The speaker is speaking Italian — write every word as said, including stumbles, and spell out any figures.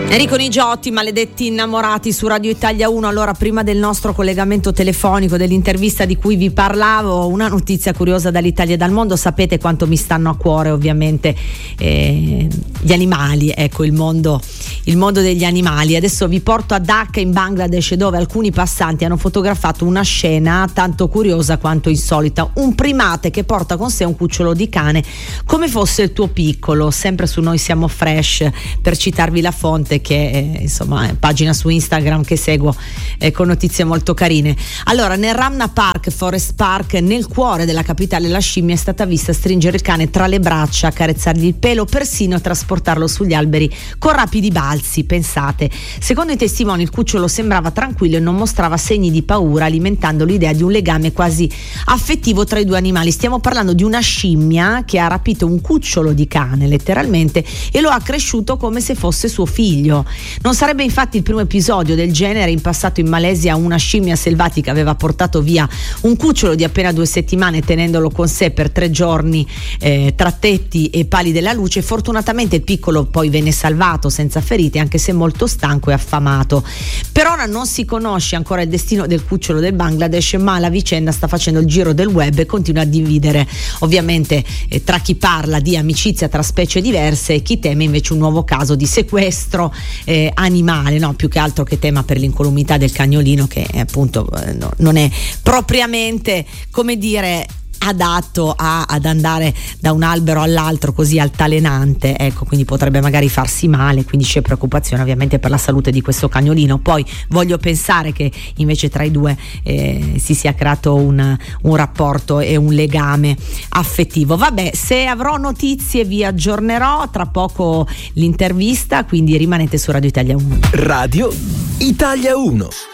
Enrico Nigiotti, Maledetti innamorati su Radio Italia uno. Allora, prima del nostro collegamento telefonico, dell'intervista di cui vi parlavo, una notizia curiosa dall'Italia e dal mondo. Sapete quanto mi stanno a cuore ovviamente eh, gli animali, ecco, il mondo, il mondo degli animali. Adesso vi porto a Dhaka in Bangladesh, dove alcuni passanti hanno fotografato una scena tanto curiosa quanto insolita. Un primate che porta con sé un cucciolo di cane come fosse il tuo piccolo, sempre su Noi Siamo Fresh, per citarvi la fonte, che è, insomma, è pagina su Instagram che seguo eh, con notizie molto carine. Allora, nel Ramna Park, Forest Park, nel cuore della capitale, la scimmia è stata vista stringere il cane tra le braccia, accarezzargli il pelo, persino trasportarlo sugli alberi con rapidi balzi. Pensate, secondo i testimoni il cucciolo sembrava tranquillo e non mostrava segni di paura, alimentando l'idea di un legame quasi affettivo tra i due animali. Stiamo parlando di una scimmia che ha rapito un cucciolo di cane letteralmente e lo ha cresciuto come se fosse suo figlio. Non sarebbe infatti il primo episodio del genere. In passato in Malesia una scimmia selvatica aveva portato via un cucciolo di appena due settimane tenendolo con sé per tre giorni eh, tra tetti e pali della luce. Fortunatamente il piccolo poi venne salvato senza ferite, anche se molto stanco e affamato. Per ora non si conosce ancora il destino del cucciolo del Bangladesh, ma la vicenda sta facendo il giro del web e continua a dividere ovviamente eh, tra chi parla di amicizia tra specie diverse e chi teme invece un nuovo caso di sequestro Eh, animale, no, più che altro che tema per l'incolumità del cagnolino, che eh, appunto eh, no, non è propriamente, come dire, adatto a, ad andare da un albero all'altro così altalenante, ecco, quindi potrebbe magari farsi male, quindi c'è preoccupazione ovviamente per la salute di questo cagnolino. Poi voglio pensare che invece tra i due eh, si sia creato un, un rapporto e un legame affettivo. Vabbè, se avrò notizie vi aggiornerò, tra poco l'intervista, quindi rimanete su Radio Italia uno. Radio Italia uno.